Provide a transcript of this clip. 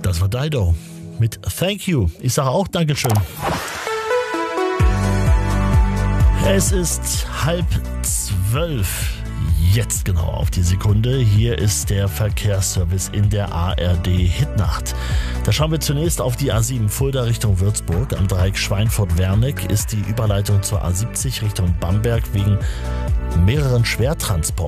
Das war Dido mit Thank You. Ich sage auch Dankeschön. Es ist 11:30. Jetzt genau auf die Sekunde. Hier ist der Verkehrsservice in der ARD Hitnacht. Da schauen wir zunächst auf die A7 Fulda Richtung Würzburg. Am Dreieck Schweinfurt-Werneck ist die Überleitung zur A70 Richtung Bamberg wegen mehreren Schwertransporten